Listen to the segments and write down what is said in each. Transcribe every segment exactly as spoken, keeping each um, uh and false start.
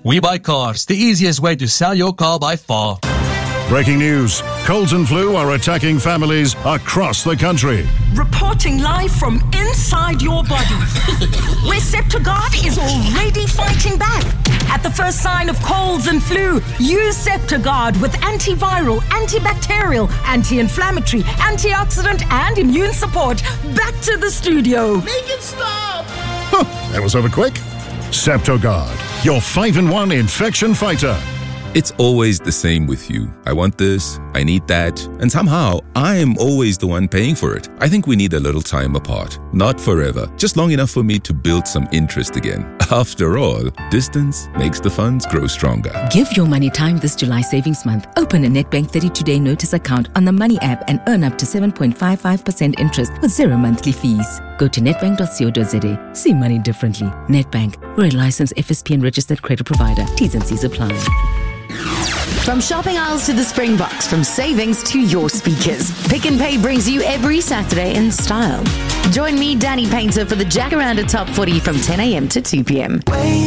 We Buy Cars, the easiest way to sell your car by far. Breaking news. Colds and flu are attacking families across the country. Reporting live from inside your body, where Septogard is already fighting back. At the first sign of colds and flu, use Septogard with antiviral, antibacterial, anti-inflammatory, antioxidant, and immune support. Back to the studio. Make it stop! Huh, that was over quick. Septogard, your five in one infection fighter. It's always the same with you. I want this, I need that, and somehow I am always the one paying for it. I think we need a little time apart. Not forever, just long enough for me to build some interest again. After all, distance makes the funds grow stronger. Give your money time this July savings month. Open a Nedbank thirty-two day notice account on the Money app and earn up to seven point five five percent interest with zero monthly fees. Go to nedbank dot co dot za. See money differently. Nedbank, we're a licensed F S P and registered credit provider. T's and C's apply. From shopping aisles to the Springboks, from savings to your speakers, Pick n Pay brings you every Saturday in style. Join me, Danny Painter, for the Jacaranda Top forty from ten a.m. to two p.m.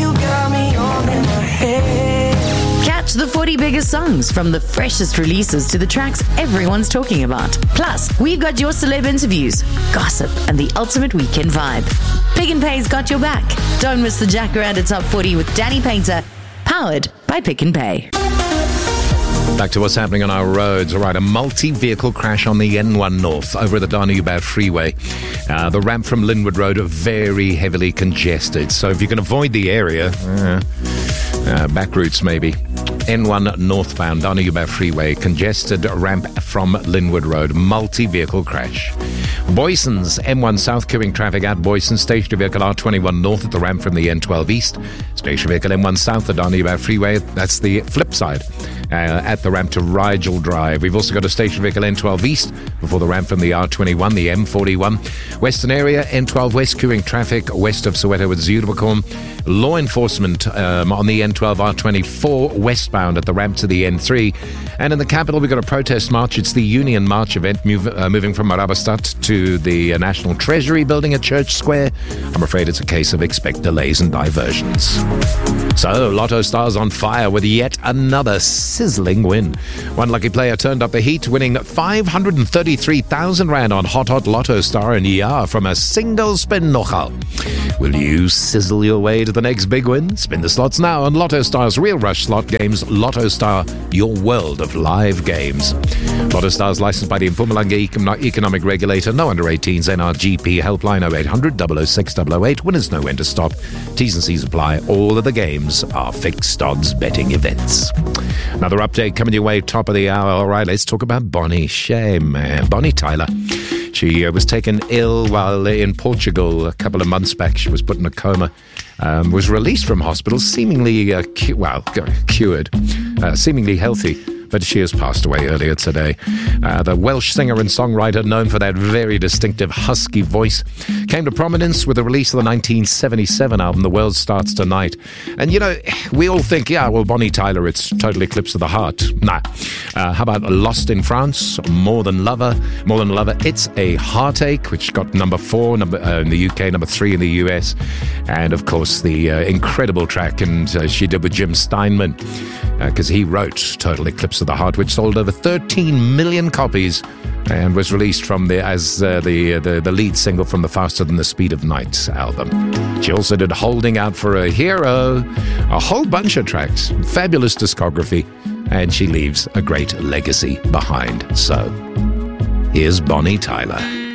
Catch the forty biggest songs, from the freshest releases to the tracks everyone's talking about. Plus, we've got your celeb interviews, gossip, and the ultimate weekend vibe. Pick n Pay's got your back. Don't miss the Jacaranda Top forty with Danny Painter, powered by Pick n Pay. Back to what's happening on our roads. All right, a multi-vehicle crash on the N one North over the Danube Freeway. Uh, the ramp from Linwood Road are very heavily congested. So if you can avoid the area, uh, uh, back routes maybe. N one northbound Danube Freeway, congested ramp from Linwood Road, multi-vehicle crash. Boyson's M one South queuing traffic at Boyson. Station vehicle R twenty-one North at the ramp from the N twelve East. Station vehicle M one South at Danube Freeway. That's the flip side. Uh, at the ramp to Rigel Drive. We've also got a station vehicle N twelve East before the ramp from the R twenty-one, the M forty-one. Western area, N twelve West queuing traffic west of Soweto with Zuurbekom. Law enforcement um, on the N twelve R twenty-four westbound at the ramp to the N three. And in the capital, we've got a protest march. It's the Union March event move, uh, moving from Marabastad to the uh, National Treasury building at Church Square. I'm afraid it's a case of expect delays and diversions. So, Lotto Stars on fire with yet another sizzling win. One lucky player turned up the heat, winning five hundred thirty-three thousand rand on Hot Hot Lotto Star in Iyar from a single spin nochal. Will you sizzle your way to the next big win? Spin the slots now on Lotto Star's Real Rush slot games. Lotto Star, your world of live games. Lotto Star's licensed by the Mpumalanga Economic Regulator. No under eighteens. N R G P helpline oh eight hundred, double oh six, double oh eight. Winners know when to stop. T's and C's apply. All of the games are fixed odds betting events. Another update coming your way, top of the hour. All right, let's talk about Bonnie. Shame, man. Bonnie Tyler. She uh, was taken ill while in Portugal a couple of months back. She was put in a coma. Um, was released from hospital, seemingly, uh, cu- well, cured, uh, seemingly healthy. But she has passed away earlier today. Uh, the Welsh singer and songwriter, known for that very distinctive husky voice, came to prominence with the release of the nineteen seventy-seven album, The World Starts Tonight. And, you know, we all think, yeah, well, Bonnie Tyler, it's Total Eclipse of the Heart. Nah. Uh, how about Lost in France, More Than Lover? More Than Lover, It's a Heartache, which got number four number uh, in the U K, number three in the U S. And, of course, the uh, incredible track and uh, she did with Jim Steinman, because uh, he wrote Total Eclipse of the Heart, which sold over thirteen million copies and was released from the as uh, the, uh, the the lead single from the Faster Than the Speed of Night album. She also did Holding Out for a Hero, a whole bunch of tracks, fabulous discography, and she leaves a great legacy behind. So, here's Bonnie Tyler.